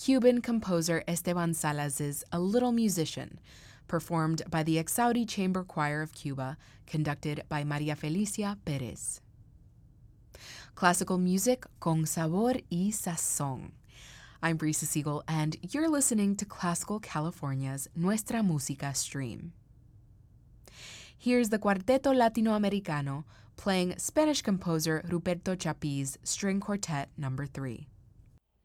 Cuban composer Esteban Salas's A Little Musician, performed by the Exaudi Chamber Choir of Cuba, conducted by Maria Felicia Perez. Classical music con sabor y sazón. I'm Brisa Siegel, and you're listening to Classical California's Nuestra Música stream. Here's the Cuarteto Latinoamericano playing Spanish composer Ruperto Chapí's String Quartet No. 3.